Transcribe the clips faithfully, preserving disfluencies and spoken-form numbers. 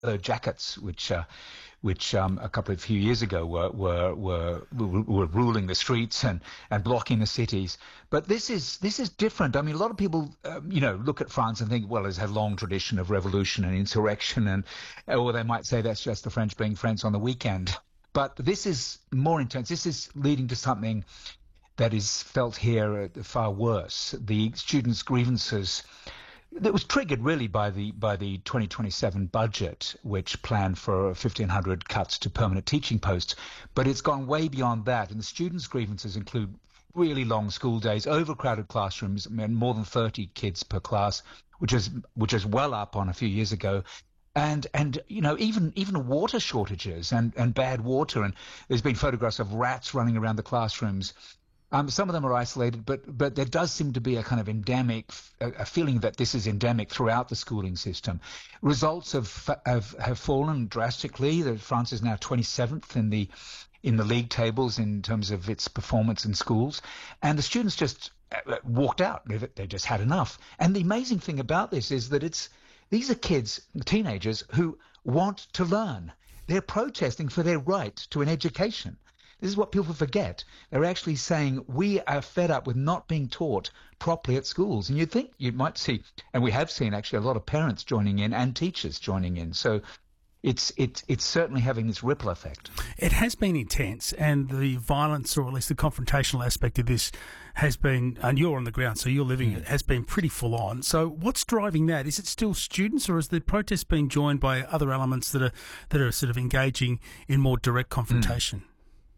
jackets, which uh, which um, a couple of few years ago were were were were ruling the streets and, and blocking the cities. But this is this is different. I mean, a lot of people, um, you know, look at France and think, well, it's had a long tradition of revolution and insurrection, and or they might say that's just the French being French on the weekend. But this is more intense. This is leading to something that is felt here uh, far worse. The students' grievances that was triggered really by the by the twenty twenty-seven budget, which planned for fifteen hundred cuts to permanent teaching posts. But it's gone way beyond that, and the students' grievances include really long school days, overcrowded classrooms, I mean, more than thirty kids per class, which is which is well up on a few years ago. And, and you know, even even water shortages and, and bad water. And there's been photographs of rats running around the classrooms. Um, some of them are isolated, but but there does seem to be a kind of endemic, a, a feeling that this is endemic throughout the schooling system. Results have have, have fallen drastically. France is now twenty-seventh in the in the league tables in terms of its performance in schools, and the students just walked out. They, they just had enough. And the amazing thing about this is that it's these are kids, teenagers, who want to learn. They're protesting for their right to an education. This is what people forget. They're actually saying we are fed up with not being taught properly at schools. And you'd think you might see, and we have seen actually a lot of parents joining in and teachers joining in. So it's it's it's certainly having this ripple effect. It has been intense, and the violence, or at least the confrontational aspect of this, has been, and you're on the ground, so you're living it, has been pretty full on. So what's driving that? Is it still students, or is the protest being joined by other elements that are that are sort of engaging in more direct confrontation? Mm.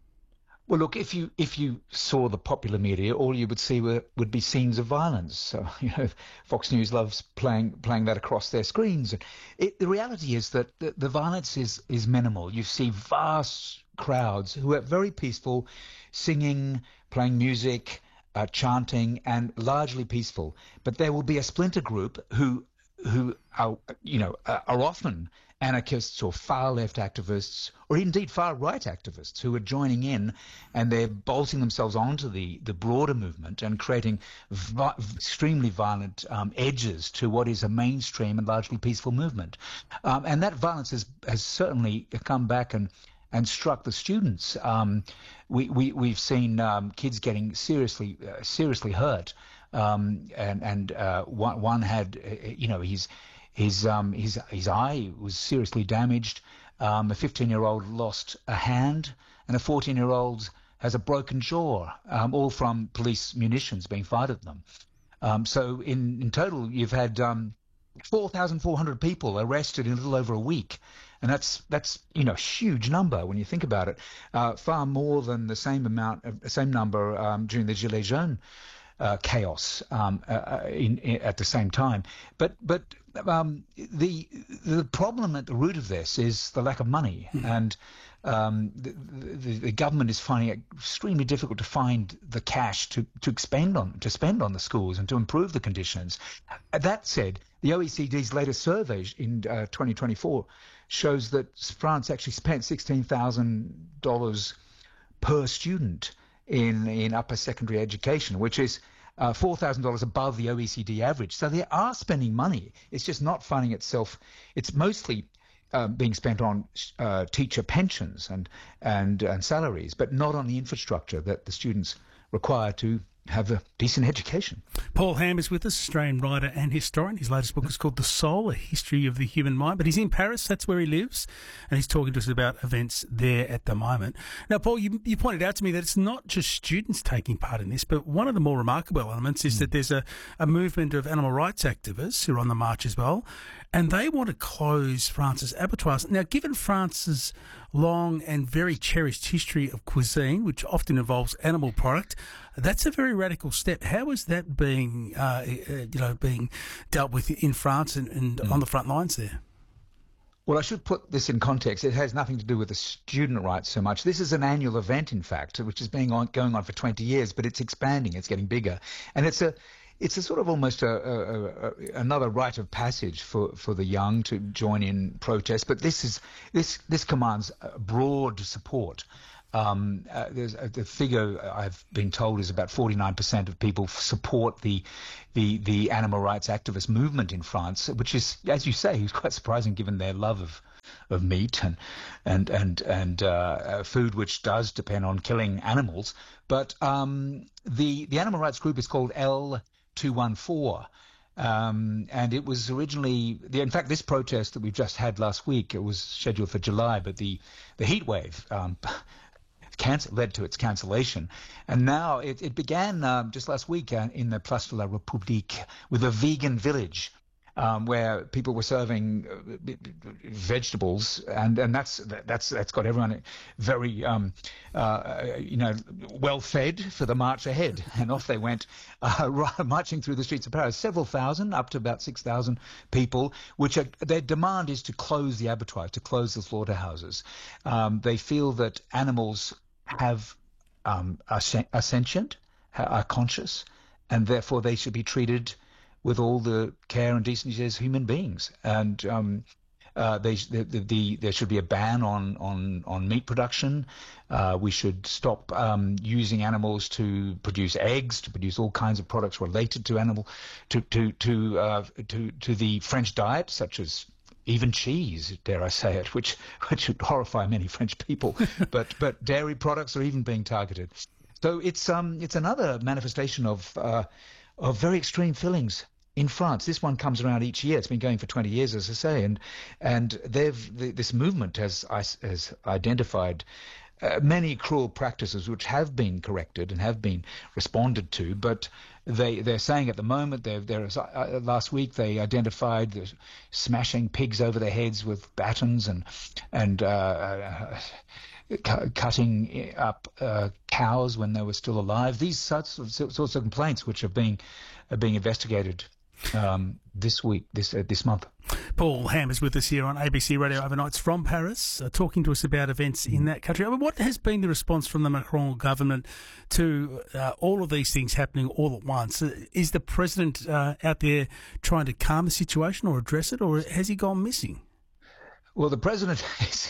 Well, look, if you if you saw the popular media, all you would see were, would be scenes of violence. So, you know, Fox News loves playing playing that across their screens. And it, the reality is that the, the violence is, is minimal. You see vast crowds who are very peaceful, singing, playing music, uh, chanting, and largely peaceful. But there will be a splinter group who who are, you know, are often anarchists or far-left activists, or indeed far-right activists who are joining in, and they're bolting themselves onto the, the broader movement and creating vi- extremely violent um, edges to what is a mainstream and largely peaceful movement. Um, and that violence has, has certainly come back and and struck the students. Um, we, we, we've seen um, kids getting seriously uh, seriously hurt. Um, and and uh, one, one had, uh, you know, his his um, his his eye was seriously damaged. Um, a fifteen-year-old lost a hand, and a fourteen-year-old has a broken jaw, um, all from police munitions being fired at them. Um, so in, in total, you've had um, four thousand four hundred people arrested in a little over a week. And that's, that's you know, a huge number when you think about it, uh, far more than the same amount, the same number um, during the Gilets jaunes uh, chaos um, uh, in, in, at the same time. But but um, the the problem at the root of this is the lack of money, mm. and um, the, the, the government is finding it extremely difficult to find the cash to, to expend on to spend on the schools and to improve the conditions. That said, the O E C D's latest survey in uh, twenty twenty-four shows that France actually spent sixteen thousand dollars per student in in upper secondary education, which is uh, four thousand dollars above the O E C D average. So they are spending money. It's just not finding itself. It's mostly uh, being spent on uh, teacher pensions and, and and salaries, but not on the infrastructure that the students require to have a decent education. Paul Ham is with us, Australian writer and historian. His latest book is called The Soul, A History of the Human Mind. But he's in Paris, that's where he lives, and he's talking to us about events there at the moment. Now, Paul, you, you pointed out to me that it's not just students taking part in this, but one of the more remarkable elements is mm. that there's a, a movement of animal rights activists who are on the march as well, and they want to close France's abattoirs. Now, given France's long and very cherished history of cuisine, which often involves animal product, that's a very radical step. How is that being, uh, you know, being dealt with in France and, and mm. on the front lines there? Well, I should put this in context. It has nothing to do with the student rights so much. This is an annual event, in fact, which has been on, going on for twenty years, but it's expanding. It's getting bigger, and it's a it's a sort of almost a, a, a, another rite of passage for, for the young to join in protest. But this is this this commands broad support. Um, uh, there's a, the figure I've been told is about forty-nine percent of people support the, the the animal rights activist movement in France, which is, as you say, is quite surprising given their love of of meat and and and and uh, food which does depend on killing animals. But um, the the animal rights group is called L two one four. Um, and it was originally, the, in fact, this protest that we've just had last week, it was scheduled for July, but the, the heat wave um, cancel, led to its cancellation. And now it, it began um, just last week uh, in the Place de la République with a vegan village. Um, where people were serving uh, vegetables, and, and that's that's that's got everyone very um, uh, you know well fed for the march ahead, and off they went, uh, marching through the streets of Paris, several thousand, up to about six thousand people. Which are, their demand is to close the abattoirs, to close the slaughterhouses. Um, they feel that animals have um, are, are sentient, are conscious, and therefore they should be treated with all the care and decency as human beings, and um, uh, they, the, the, the, there should be a ban on on, on meat production. Uh, we should stop um, using animals to produce eggs, to produce all kinds of products related to animal, to to to uh, to to the French diet, such as even cheese, dare I say it, which which would horrify many French people. but but dairy products are even being targeted. So it's um it's another manifestation of uh, of very extreme feelings in France. This one comes around each year. It's been going for twenty years, as I say, and and they've the, this movement has has identified uh, many cruel practices which have been corrected and have been responded to. But they they're saying at the moment, they're, they're uh, last week they identified the smashing pigs over their heads with batons and and. Uh, uh, cutting up uh, cows when they were still alive. These sorts of sorts of complaints which are being are being investigated um, this week, this uh, this month. Paul Ham is with us here on A B C Radio Overnights from Paris, uh, talking to us about events in that country. I mean, what has been the response from the Macron government to uh, all of these things happening all at once? Uh, is the president uh, out there trying to calm the situation or address it, or has he gone missing? Well, the president is,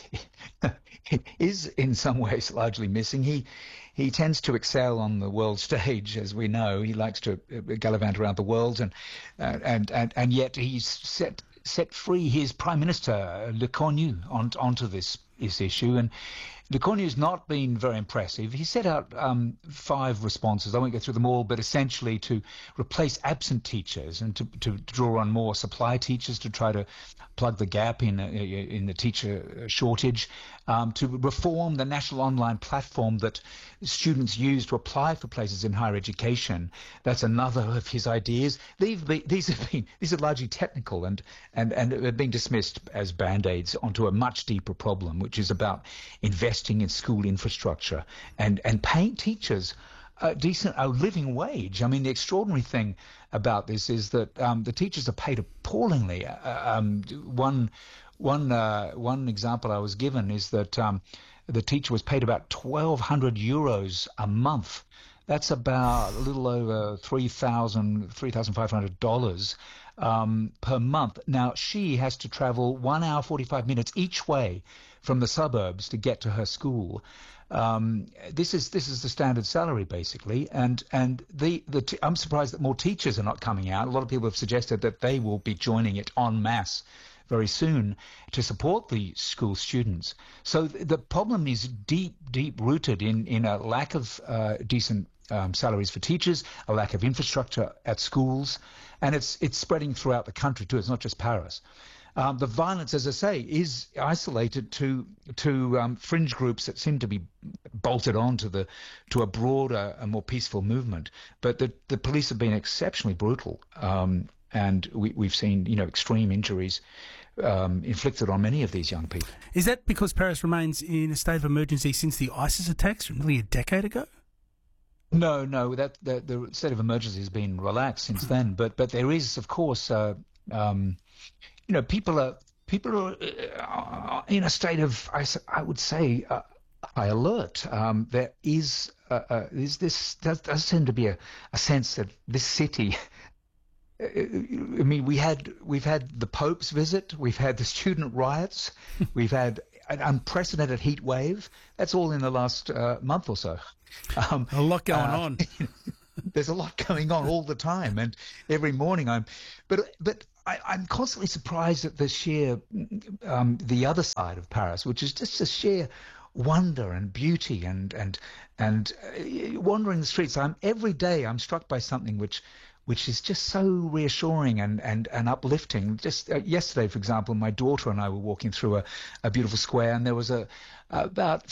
is in some ways largely missing. He he tends to excel on the world stage, as we know. He likes to gallivant around the world, and uh, and, and and yet he's set set free his prime minister Le Cornu on, onto this this issue, and Le Cornu's not been very impressive. He set out um, five responses. I won't go through them all, but essentially to replace absent teachers and to, to draw on more supply teachers to try to plug the gap in uh, in the teacher shortage, um, to reform the national online platform that students use to apply for places in higher education. That's another of his ideas. These have been, these have been these are largely technical and and and have been dismissed as band-aids onto a much deeper problem, which is about investing in school infrastructure and and paying teachers a decent, a living wage. I mean, the extraordinary thing about this is that um, the teachers are paid appallingly. Uh, um, one, one, uh, one example I was given is that um, the teacher was paid about twelve hundred euros a month. That's about a little over three thousand, three thousand five hundred dollars um, per month. Now, she has to travel one hour, forty-five minutes each way from the suburbs to get to her school. Um, this is this is the standard salary, basically, and and the the t- I'm surprised that more teachers are not coming out. A lot of people have suggested that they will be joining it en masse very soon to support the school students. So th- the problem is deep, deep rooted in in a lack of uh, decent um, salaries for teachers, a lack of infrastructure at schools, and it's it's spreading throughout the country too. It's not just Paris. Um, the violence, as I say, is isolated to to um, fringe groups that seem to be bolted on to the to a broader, a more peaceful movement. But the the police have been exceptionally brutal, um, and we, we've seen you know extreme injuries um, inflicted on many of these young people. Is that because Paris remains in a state of emergency since the ISIS attacks nearly a decade ago? No, no, that the, the state of emergency has been relaxed since then. But but there is, of course. Uh, um, You know, people are people are uh, in a state of, I, I would say, uh, high alert. Um, there is, uh, uh, is this does, does seem to be a, a sense that this city. I mean, we had we've had the Pope's visit, we've had the student riots, we've had an unprecedented heat wave. That's all in the last uh, month or so. Um, a lot going uh, on. there's a lot going on all the time, and every morning I'm, but but I, I'm constantly surprised at the sheer, um, the other side of Paris, which is just a sheer wonder and beauty and and and uh, wandering the streets. I'm every day I'm struck by something which. which is just so reassuring and, and, and uplifting. Just uh, yesterday, for example, my daughter and I were walking through a, a beautiful square, and there was a about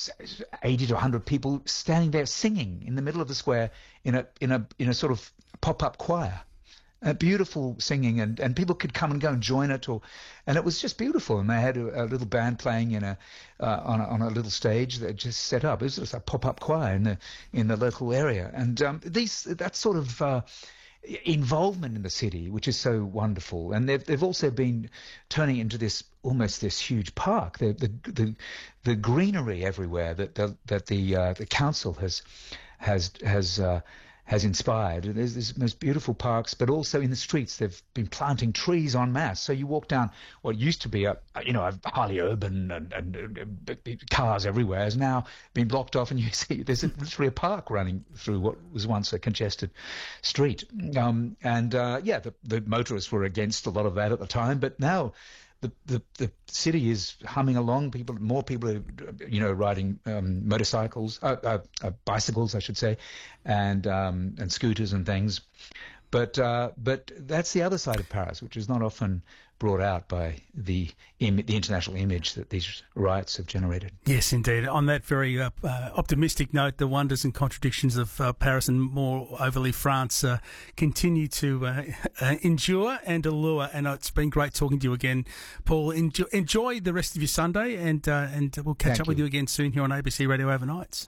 eighty to one hundred people standing there singing in the middle of the square in a in a in a sort of pop-up choir. Uh, beautiful singing, and, and people could come and go and join it, or, and it was just beautiful. And they had a, a little band playing in a, uh, on a on a little stage that just set up. It was just a pop-up choir in the in the local area, and um, these that sort of uh, involvement in the city, which is so wonderful. And they've they've also been turning it into this almost this huge park. The the the, the greenery everywhere that the, that the uh, the council has has has. Uh, has inspired. There's these most beautiful parks, but also in the streets they've been planting trees en masse. So you walk down what used to be a, you know, a highly urban and, and, and cars everywhere has now been blocked off, and you see there's literally a park running through what was once a congested street. Um, and uh, yeah, the, the motorists were against a lot of that at the time, but now The, the the city is humming along. People, more people are, you know, riding um, motorcycles, uh, uh, uh, bicycles, I should say, and um, and scooters and things. But uh, but that's the other side of Paris, which is not often brought out by the Im- the international image that these riots have generated. Yes, indeed. On that very uh, uh, optimistic note, the wonders and contradictions of uh, Paris, and more overly France, uh, continue to uh, uh, endure and allure. And uh, it's been great talking to you again, Paul. Enjoy, enjoy the rest of your Sunday, and uh, and we'll catch Thank up you. with you again soon here on A B C Radio Overnights.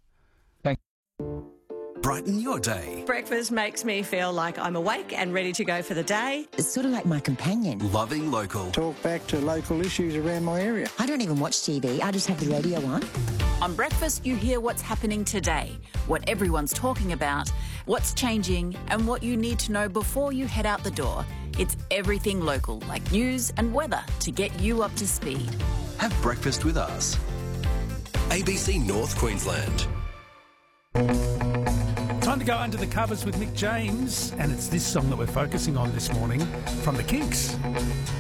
Thank you. Brighten your day. Breakfast makes me feel like I'm awake and ready to go for the day. It's sort of like my companion. Loving local. Talk back to local issues around my area. I don't even watch T V. I just have the radio on. On Breakfast, you hear what's happening today, what everyone's talking about, what's changing, and what you need to know before you head out the door. It's everything local, like news and weather, to get you up to speed. Have breakfast with us. A B C North Queensland. Time to go under the covers with Mick James, and it's this song that we're focusing on this morning from the Kinks.